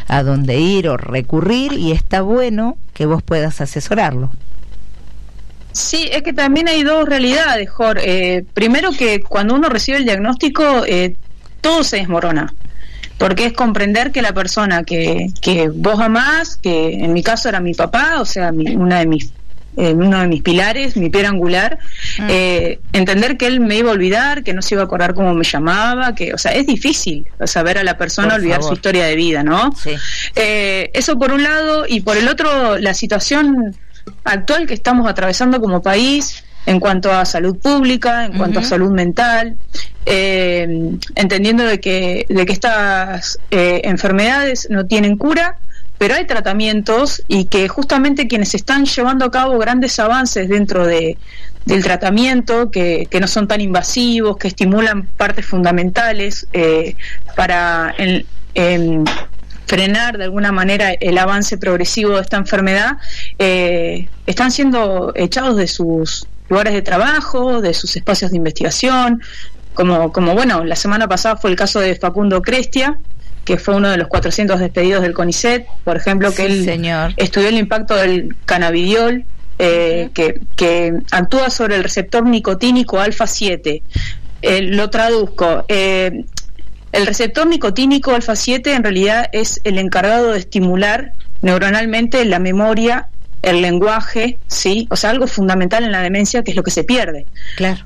a dónde ir o recurrir, y está bueno que vos puedas asesorarlo. Sí, es que también hay dos realidades, Jorge. Primero, que cuando uno recibe el diagnóstico, todo se desmorona, porque es comprender que la persona que vos amás, que en mi caso era mi papá, o sea, uno de mis pilares, mi piedra angular, entender que él me iba a olvidar, que no se iba a acordar cómo me llamaba, que, o sea, es difícil saber a la persona olvidar su historia de vida, ¿no? Sí. Eso por un lado, y por el otro, la situación actual que estamos atravesando como país en cuanto a salud pública, en cuanto a salud mental, entendiendo de que estas enfermedades no tienen cura, pero hay tratamientos, y que justamente quienes están llevando a cabo grandes avances dentro del tratamiento, que no son tan invasivos, que estimulan partes fundamentales para frenar de alguna manera el avance progresivo de esta enfermedad, están siendo echados de sus lugares de trabajo, de sus espacios de investigación, como bueno, la semana pasada fue el caso de Facundo Crestia, que fue uno de los 400 despedidos del CONICET, por ejemplo, que estudió el impacto del cannabidiol, que actúa sobre el receptor nicotínico alfa 7. Lo traduzco. El receptor nicotínico alfa 7 en realidad es el encargado de estimular neuronalmente la memoria, el lenguaje, ¿sí? O sea, algo fundamental en la demencia, que es lo que se pierde. Claro.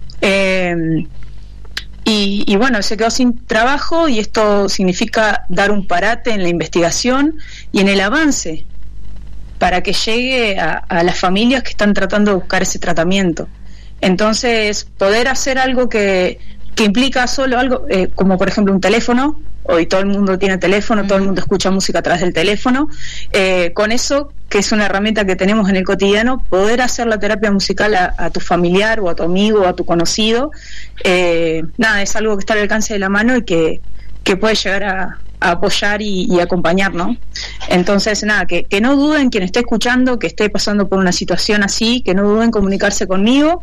Y bueno, se quedó sin trabajo, y esto significa dar un parate en la investigación y en el avance para que llegue a las familias que están tratando de buscar ese tratamiento. Entonces, poder hacer algo que implica solo algo, como por ejemplo un teléfono. Hoy todo el mundo tiene teléfono, todo el mundo escucha música a través del teléfono. Con eso, que es una herramienta que tenemos en el cotidiano, poder hacer la terapia musical a tu familiar, o a tu amigo, o a tu conocido, es algo que está al alcance de la mano, y que puede llegar a apoyar y acompañar, ¿no? Entonces, que no duden, quien esté escuchando, que esté pasando por una situación así, que no duden en comunicarse conmigo,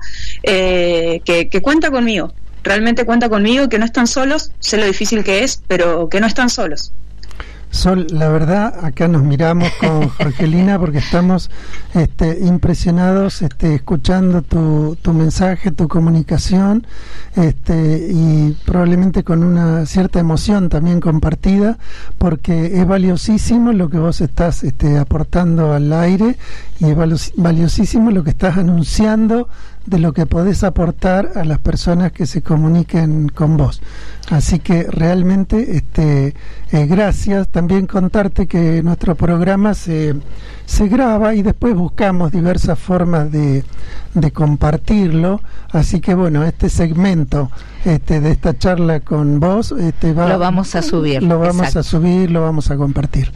que cuenta conmigo. Realmente cuenta conmigo, que no están solos, sé lo difícil que es, pero que no están solos. Sol, la verdad, acá nos miramos con Jorgelina, porque estamos impresionados escuchando tu mensaje, tu comunicación, y probablemente con una cierta emoción también compartida, porque es valiosísimo lo que vos estás aportando al aire, y es valiosísimo lo que estás anunciando de lo que podés aportar a las personas que se comuniquen con vos. Así que realmente gracias. También contarte que nuestro programa se graba, y después buscamos diversas formas de compartirlo. Así que bueno, este segmento de esta charla con vos lo vamos a subir. Lo vamos a subir, lo vamos a compartir.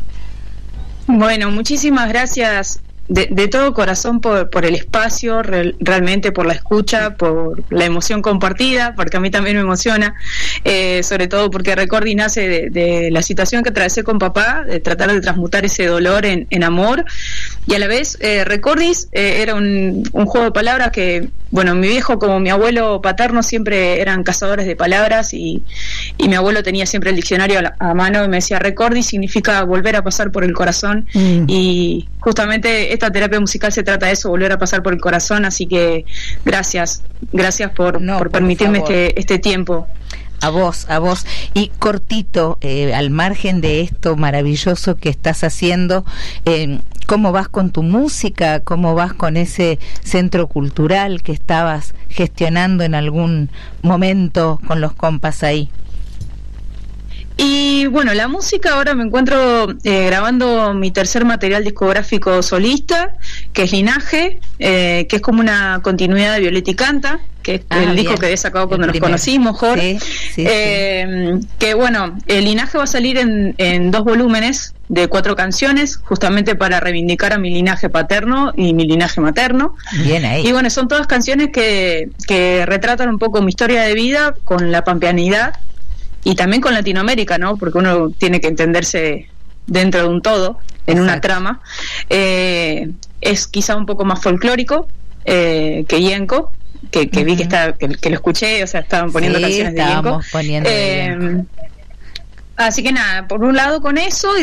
Bueno, muchísimas gracias de todo corazón por el espacio, realmente por la escucha, por la emoción compartida, porque a mí también me emociona, sobre todo porque Recordi nace de la situación que atravesé con papá, de tratar de transmutar ese dolor en amor, y a la vez Recordis era un juego de palabras que, bueno, mi viejo como mi abuelo paterno siempre eran cazadores de palabras, y mi abuelo tenía siempre el diccionario a mano, y me decía: Recordis significa volver a pasar por el corazón, y justamente esta terapia musical se trata de eso, volver a pasar por el corazón. Así que gracias por permitirme este tiempo. A vos. Y cortito, al margen de esto maravilloso que estás haciendo, ¿cómo vas con tu música? ¿Cómo vas con ese centro cultural que estabas gestionando en algún momento con los compas ahí? Y bueno, la música, ahora me encuentro grabando mi tercer material discográfico solista, que es Linaje, que es como una continuidad de Violeta y Canta, que es el disco que había sacado cuando nos conocimos, Jorge. Sí. Que bueno, el Linaje va a salir en 2 volúmenes de 4 canciones, justamente para reivindicar a mi linaje paterno y mi linaje materno. Bien ahí. Y bueno, son todas canciones que retratan un poco mi historia de vida con la pampeanidad, y también con Latinoamérica, ¿no? Porque uno tiene que entenderse dentro de un todo, en una trama. Es quizá un poco más folclórico que Yenko, que vi que lo escuché, o sea, estaban poniendo canciones de Yenko. Así que nada, por un lado con eso,